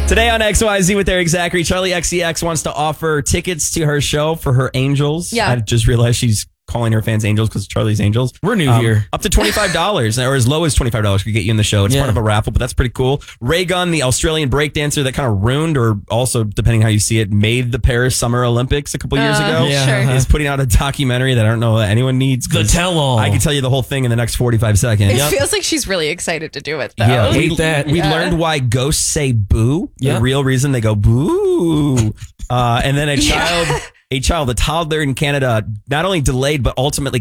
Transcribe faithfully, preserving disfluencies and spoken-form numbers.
Today on X Y Z with Eric Zachary, Charlie X C X wants to offer tickets to her show for her Angels. Yeah. I just realized she's calling her fans Angels because Charlie's Angels. We're new Um, here. Up to twenty-five dollars or as low as twenty-five dollars could get you in the show. It's Yeah. part of a raffle, but that's pretty cool. Raygun, the Australian breakdancer that kind of ruined or also, depending how you see it, made the Paris Summer Olympics a couple years Uh, ago. Yeah. Sure. Is putting out a documentary that I don't know that anyone needs. The 'cause tell-all. I can tell you the whole thing in the next forty-five seconds. It Yep. feels like she's really excited to do it, though. Yeah. We, Hate that. we Yeah. learned why ghosts say boo. Yeah. The real reason they go boo. Uh, and then a child, a child, a toddler in Canada, not only delayed but ultimately